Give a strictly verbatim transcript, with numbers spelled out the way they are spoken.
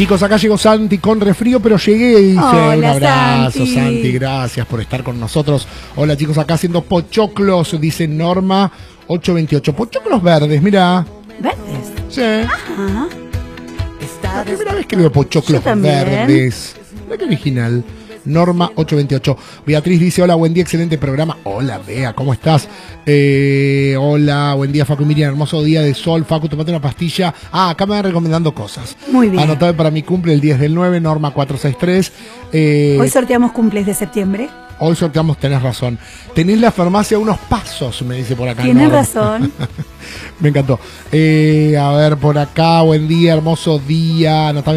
Chicos, acá llegó Santi con resfrío, pero llegué y dice Hola, un abrazo, Santi. Santi, gracias por estar con nosotros. Hola chicos, acá haciendo pochoclos, dice Norma ocho veintiocho. Pochoclos verdes, mira. ¿Verdes? Sí. Ajá. La primera vez que veo pochoclos Yo también. verdes. Mira qué original. Norma ocho veintiocho. Beatriz dice, hola, buen día, excelente programa. Hola, Bea, ¿cómo estás? Eh, hola, buen día, Facu y Miriam, hermoso día de sol. Facu, tomate una pastilla. Ah, acá me van recomendando cosas. Muy bien. Anotado para mi cumple el diez del nueve, Norma cuatrocientos sesenta y tres. Eh, Hoy sorteamos cumples de septiembre. Hoy sorteamos, tenés razón. Tenés la farmacia a unos pasos, me dice por acá. Tienes Norma. razón. Me encantó. Eh, a ver, por acá, buen día, hermoso día. Anotame